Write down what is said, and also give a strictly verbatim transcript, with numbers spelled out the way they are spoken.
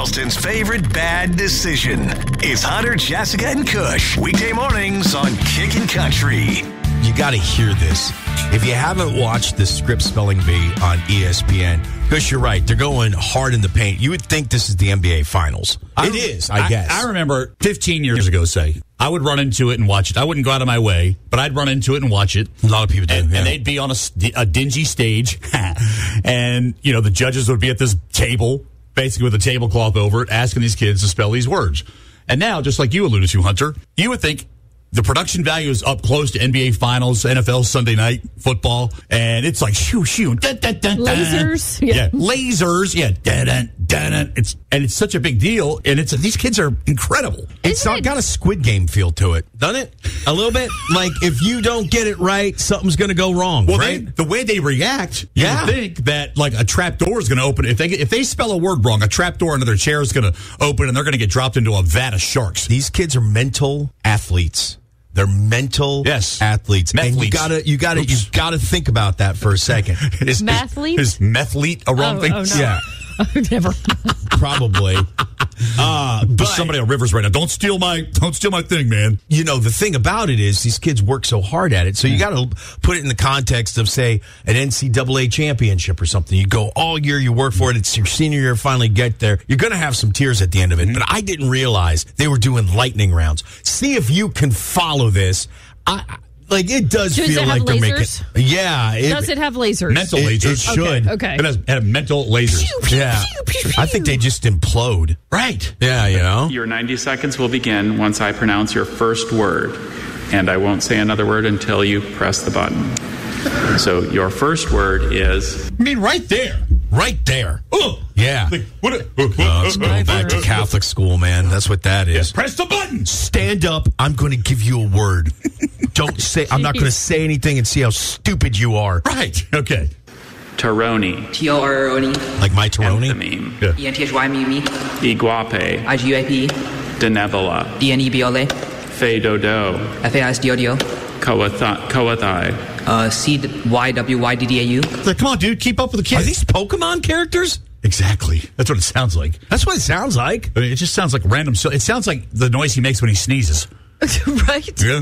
Charleston's favorite bad decision. It's Hunter, Jessica, and Kush. Weekday mornings on Kickin' Country. You got to hear this. If you haven't watched the Script Spelling Bee on E S P N, Kush, you're right. They're going hard in the paint. You would think this is the N B A Finals. I, it is, I, I guess. I remember fifteen years ago, say, I would run into it and watch it. I wouldn't go out of my way, but I'd run into it and watch it. A lot of people do. And, yeah. and they'd be on a, a dingy stage. And, you know, the judges would be at this table, basically with a tablecloth over it, asking these kids to spell these words. And now, just like you alluded to, Hunter, you would think the production value is up close to N B A Finals, N F L Sunday Night Football, and it's like shoo shoo, dun, dun, dun, dun. lasers, yeah. yeah, lasers, yeah, dun, dun, dun, dun. It's and it's such a big deal, and it's these kids are incredible. It's not, got a Squid Game feel to it, doesn't it? A little bit. Like if you don't get it right, something's going to go wrong. Well, right? they, the way they react, you yeah. would think that like a trap door is going to open. If they if they spell a word wrong, a trap door under their chair is going to open, and they're going to get dropped into a vat of sharks. These kids are mental athletes. They're mental yes. athletes. Methletes. And you gotta you gotta you gotta think about that for a second. is, Mathlete? Is, is methlete a wrong oh, thing? Oh, no. Yeah. Never. Probably. Uh, but There's somebody on Rivers right now. Don't steal my don't steal my thing, man. You know, the thing about it is these kids work so hard at it. So you got to put it in the context of, say, an N C double A championship or something. You go all year, you work for it. It's your senior year, finally get there. You're going to have some tears at the end of it. But I didn't realize they were doing lightning rounds. See if you can follow this. I Like, it does, does feel it like have they're lasers? making... Yeah. It, does it have lasers? Mental it, lasers. It should. Okay. okay. It has, it has mental lasers. Pew, pew, Yeah. pew, pew, pew. I think they just implode. Right. Yeah, you know? Your ninety seconds will begin once I pronounce your first word, and I won't say another word until you press the button. So your first word is... I mean, right there. Right there. Oh. Yeah. Like, what a, Oh, let's go back to Catholic school, man. That's what that is. Yeah, press the button. Stand up. I'm going to give you a word. Don't say, I'm not going to say anything and see how stupid you are. Right. Okay. Taroni. T O R O N E. Like my Taroni? Enthymeme. Yeah. E N T H Y M E M E. Iguape. I G U A P E. Denebola. D N E B L A. Fedodo. F A I S D O D O. Coathai. Uh, C Y W Y D D A U. Like, come on, dude. Keep up with the kids. Are these Pokemon characters? Exactly. That's what it sounds like. That's what it sounds like. I mean, it just sounds like random. So it sounds like the noise he makes when he sneezes. Right? Yeah.